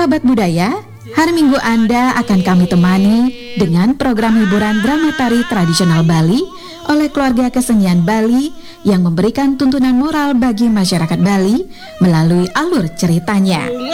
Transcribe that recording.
Sahabat budaya, hari Minggu Anda akan kami temani dengan program hiburan drama tari tradisional Bali oleh keluarga kesenian Bali yang memberikan tuntunan moral bagi masyarakat Bali melalui alur ceritanya.